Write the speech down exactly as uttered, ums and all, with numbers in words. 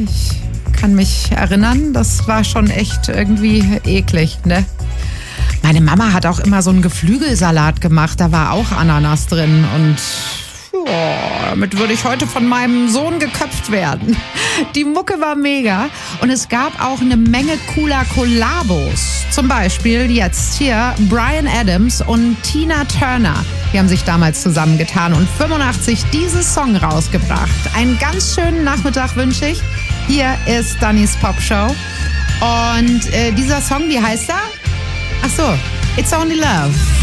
Ich kann mich erinnern, das war schon echt irgendwie eklig, ne? Meine Mama hat auch immer so einen Geflügelsalat gemacht, da war auch Ananas drin und ja, damit würde ich heute von meinem Sohn geköpft werden. Die Mucke war mega und es gab auch eine Menge cooler Kollabos. Zum Beispiel jetzt hier Bryan Adams und Tina Turner. Die haben sich damals zusammengetan und fünfundachtzig diesen Song rausgebracht. Einen ganz schönen Nachmittag wünsche ich. Hier ist Dannys Popshow. Und äh, dieser Song, wie heißt er? Ach so, It's Only Love.